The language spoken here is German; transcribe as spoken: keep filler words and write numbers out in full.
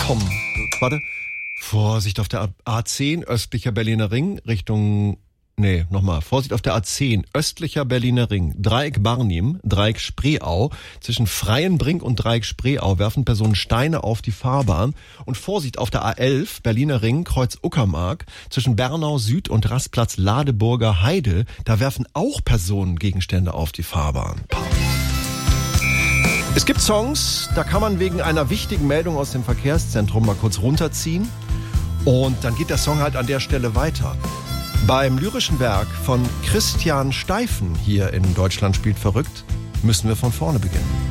komm. Warte. Vorsicht auf der A zehn, östlicher Berliner Ring, Richtung... Nee, nochmal. Vorsicht auf der A zehn, östlicher Berliner Ring, Dreieck Barnim, Dreieck Spreeau. Zwischen Freienbrink und Dreieck Spreeau werfen Personen Steine auf die Fahrbahn. Und Vorsicht auf der A elf, Berliner Ring, Kreuz Uckermark. Zwischen Bernau Süd und Rastplatz Ladeburger Heide. Da werfen auch Personen Gegenstände auf die Fahrbahn. Es gibt Songs, da kann man wegen einer wichtigen Meldung aus dem Verkehrszentrum mal kurz runterziehen. Und dann geht der Song halt an der Stelle weiter. Beim lyrischen Werk von Christian Steifen hier in Deutschland spielt verrückt müssen wir von vorne beginnen.